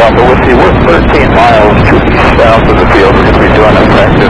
Alpha Whiskey, we're 13 miles to the south of the field. We're going to be doing a